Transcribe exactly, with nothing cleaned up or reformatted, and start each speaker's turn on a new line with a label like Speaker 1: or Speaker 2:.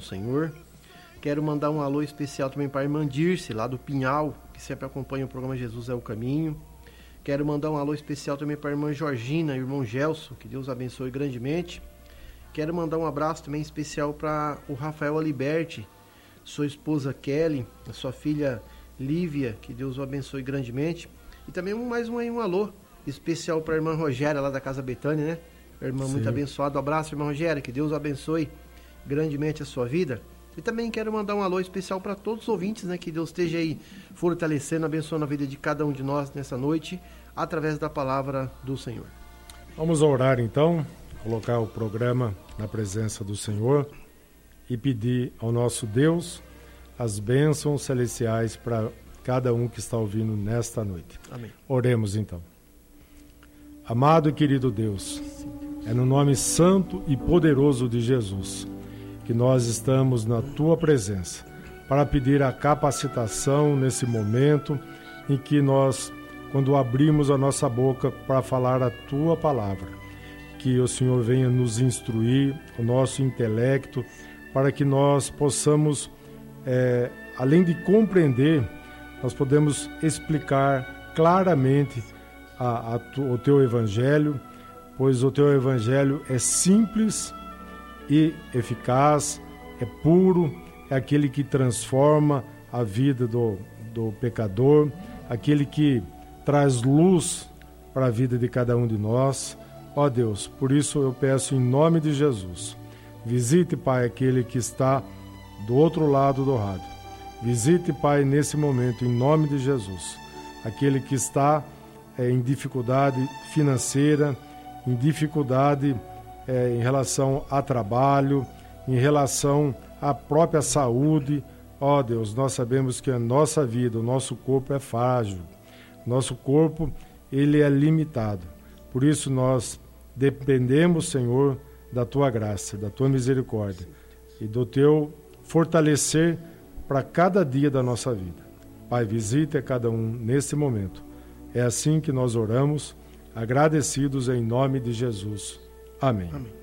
Speaker 1: Senhor. Quero mandar um alô especial também para a irmã Dirce, lá do Pinhal, que sempre acompanha o programa Jesus é o Caminho. Quero mandar um alô especial também para a irmã Georgina e o irmão Gelson, que Deus abençoe grandemente. Quero mandar um abraço também especial para o Rafael Aliberti, sua esposa Kelly, a sua filha Lívia, que Deus o abençoe grandemente. E também um, mais um, um alô especial para a irmã Rogéria, lá da Casa Betânia, né? Irmã Sim. muito abençoada. Um abraço, irmã Rogéria, que Deus o abençoe grandemente a sua vida. E também quero mandar um alô especial para todos os ouvintes, né? Que Deus esteja aí fortalecendo, abençoando a vida de cada um de nós nessa noite, através da palavra do Senhor.
Speaker 2: Vamos orar então, colocar o programa na presença do Senhor e pedir ao nosso Deus as bênçãos celestiais para cada um que está ouvindo nesta noite.
Speaker 1: Amém.
Speaker 2: Oremos então. Amado e querido Deus, é no nome santo e poderoso de Jesus que nós estamos na Tua presença para pedir a capacitação nesse momento em que nós, quando abrimos a nossa boca para falar a Tua palavra, que o Senhor venha nos instruir, o nosso intelecto, para que nós possamos, é, além de compreender, nós podemos explicar claramente a, a tu, o Teu Evangelho, pois o Teu Evangelho é simples e eficaz, é puro, é aquele que transforma a vida do, do pecador, aquele que traz luz para a vida de cada um de nós. Ó Deus, por isso eu peço em nome de Jesus, visite, Pai, aquele que está do outro lado do rádio. Visite, Pai, nesse momento, em nome de Jesus, aquele que está é, em dificuldade financeira, em dificuldade É, em relação a trabalho, em relação à própria saúde. Ó oh, Deus, nós sabemos que a nossa vida, o nosso corpo é frágil, nosso corpo ele é limitado. Por isso nós dependemos, Senhor, da Tua graça, da Tua misericórdia e do Teu fortalecer para cada dia da nossa vida. Pai, visita cada um nesse momento. É assim que nós oramos, agradecidos em nome de Jesus. Amém. Amém.